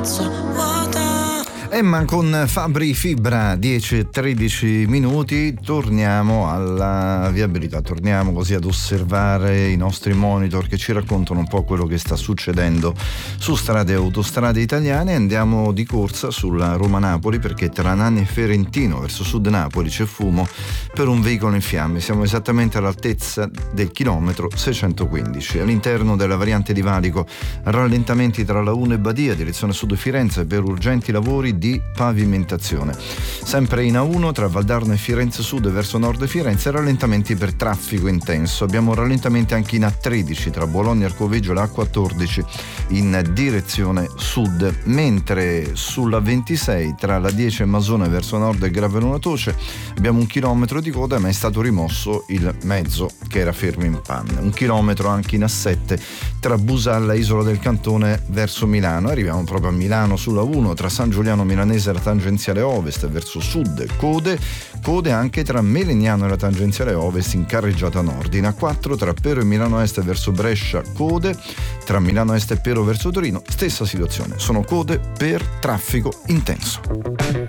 piazza vuota. Emma con Fabri Fibra, 10-13 minuti, torniamo alla viabilità, torniamo così ad osservare i nostri monitor che ci raccontano un po' quello che sta succedendo su strade e autostrade italiane. Andiamo di corsa sulla Roma-Napoli perché tra Nani e Ferentino verso sud Napoli c'è fumo per un veicolo in fiamme. Siamo esattamente all'altezza del chilometro 615. All'interno della variante di Valico rallentamenti tra la 1 e Badia, direzione sud Firenze, per urgenti lavori di pavimentazione. Sempre in A1 tra Valdarno e Firenze Sud verso nord Firenze rallentamenti per traffico intenso. Abbiamo rallentamenti anche in A13 tra Bologna e Arcoveggio, la A14 in direzione sud, mentre sulla 26 tra la 10 e Masone verso nord e Graveluna Toce abbiamo 1 chilometro di coda, ma è stato rimosso il mezzo che era fermo in panne. 1 chilometro anche in A7 tra Busalla e Isola del Cantone verso Milano. Arriviamo proprio a Milano sulla 1 tra San Giuliano Milanese e la tangenziale ovest verso sud, code anche tra Melegnano e la tangenziale ovest in carreggiata nord. In A4 tra Pero e Milano Est verso Brescia, code tra Milano Est e Pero verso Torino, stessa situazione, sono code per traffico intenso.